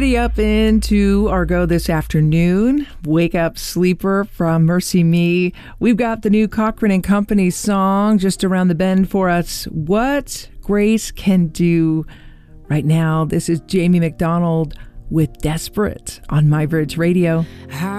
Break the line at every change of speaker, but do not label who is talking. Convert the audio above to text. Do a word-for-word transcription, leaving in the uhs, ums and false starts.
Up into Argo this afternoon. Wake Up Sleeper from Mercy Me. We've got the new Cochran and Company song just around the bend for us. What Grace Can Do. Right now, this is Jamie McDonald with Desperate on MyBridge Radio.